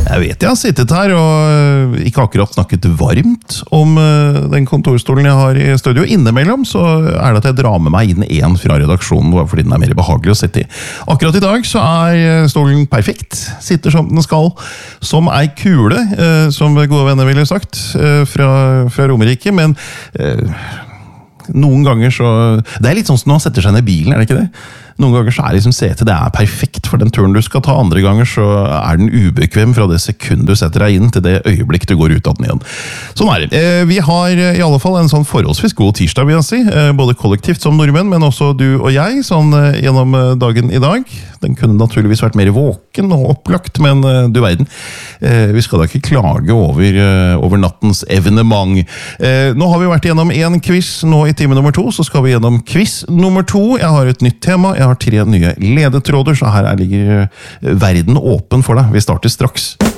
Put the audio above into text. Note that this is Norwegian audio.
Jeg vet jeg har sittet her og ikke akkurat snakket varmt om den kontorstolen jeg har i studio. Innimellom så er det at jeg drar med meg inn en fra redaksjonen, fordi den er mer behagelig å sitte i. Akkurat i dag så er stolen perfekt, sitter som den skal, som ei kule, som gode venner ville sagt, fra Romerike, men noen ganger så... Det er litt sånn som når man setter seg ned i bilen, er det ikke det? Noen ganger så er liksom setet, det er perfekt for den turen du skal ta. Andre ganger så er den ubekvem fra det sekund du setter deg inn til det øyeblikk du går ut av den igjen. Sånn er det. Vi har i alle fall en sånn forholdsvis god tirsdag, vil jeg si. Både kollektivt som nordmenn, men også du og jeg, sånn gjennom dagen i dag. Den kunne naturligvis vært mer våken og opplagt, men du verden. Vi skal da ikke klage over nattens evenement. Nå har vi vært gjennom en quiz nå i time nummer 2, så skal vi gjennom quiz nummer 2. Jeg har et nytt tema, jeg har 3 nye ledetråder, så her ligger verden åpen for deg. Vi starter straks.